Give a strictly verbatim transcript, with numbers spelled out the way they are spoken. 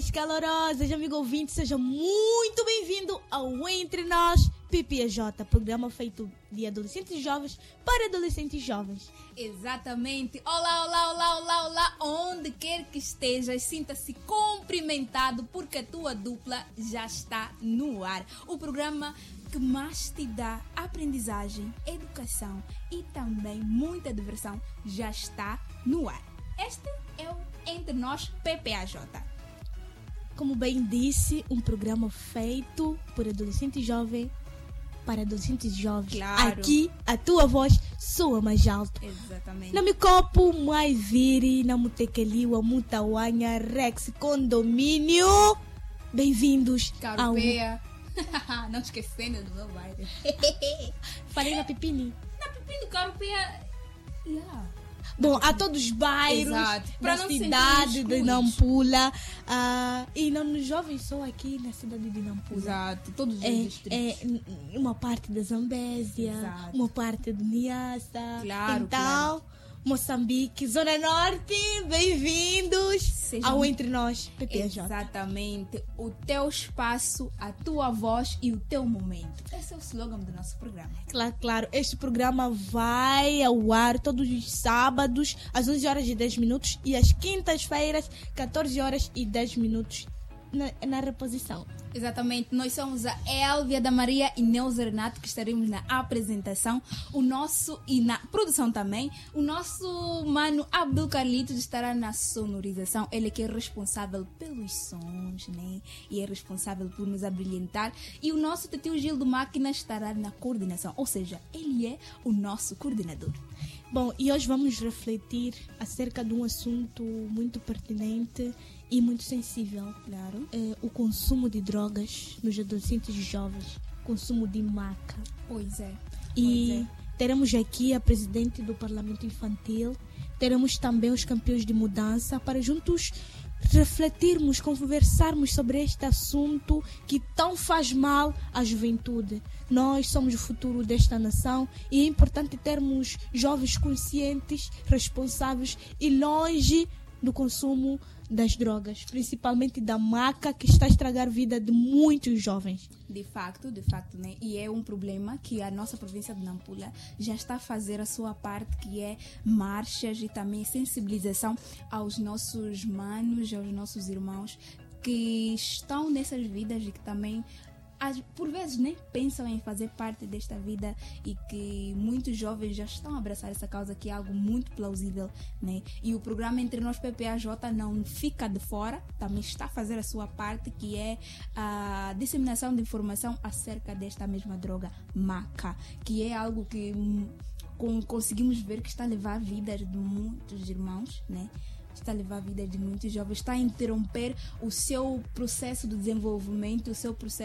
calorosas, calorosas, amigo ouvinte, seja muito bem-vindo ao Entre Nós P P A J, programa feito de adolescentes jovens para adolescentes jovens. Exatamente. Olá, olá, olá, olá, olá, onde quer que estejas, sinta-se cumprimentado porque a tua dupla já está no ar. O programa que mais te dá aprendizagem, educação e também muita diversão já está no ar. Este é o Entre Nós P P A J. Como bem disse, um programa feito por adolescentes jovens para adolescentes jovens. Claro. Aqui a tua voz soa mais alto. Exatamente. Não me copo, mais vire, não me tequeliwa, mutauanha, Rex Condomínio. Bem-vindos Carpeia. Ao... Não esquecendo do meu bairro. Falei na Pipini. Na Pipini, Carpeia. Yeah. Bom, a todos os bairros da cidade de Nampula. Uh, e não nos jovens só aqui na cidade de Nampula. Exato, todos os é, distritos. É uma parte da Zambésia, Exato. Uma parte do Niassa. Claro, então, claro. Moçambique, Zona Norte, bem-vindos Sejam... ao Entre Nós P P A J. Exatamente, o teu espaço, a tua voz e o teu momento. Esse é o slogan do nosso programa. Claro, claro, este programa vai ao ar todos os sábados às onze horas e dez minutos e às quintas-feiras, catorze horas e dez minutos na, na reposição. Exatamente, nós somos a Elvia da Maria e Neuza Renato, que estaremos na apresentação, o nosso e na produção também. O nosso mano Abdul Carlitos estará na sonorização, ele que é responsável pelos sons, né? E é responsável por nos abrilhantar. E o nosso tio Gil do Máquina estará na coordenação, ou seja, ele é o nosso coordenador. Bom, e hoje vamos refletir acerca de um assunto muito pertinente e muito sensível, claro. É o consumo de drogas nos adolescentes jovens, consumo de maca. Pois é. E pois é. teremos aqui a presidente do Parlamento Infantil, teremos também os campeões de mudança para juntos refletirmos, conversarmos sobre este assunto que tão faz mal à juventude. Nós somos o futuro desta nação e é importante termos jovens conscientes, responsáveis e longe do consumo das drogas, principalmente da maca, que está a estragar a vida de muitos jovens. De facto, de facto, né? E é um problema que a nossa província de Nampula já está a fazer a sua parte, que é marchas e também sensibilização aos nossos manos, aos nossos irmãos que estão nessas vidas e que também por vezes, né, pensam em fazer parte desta vida e que muitos jovens já estão a abraçar essa causa, que é algo muito plausível, né? E o programa Entre Nós P P A J não fica de fora, também está a fazer a sua parte, que é a disseminação de informação acerca desta mesma droga maca, que é algo que com, conseguimos ver que está a levar vidas de muitos irmãos, né? Está a levar a vida de muitos jovens, está a interromper o seu processo de desenvolvimento, o seu processo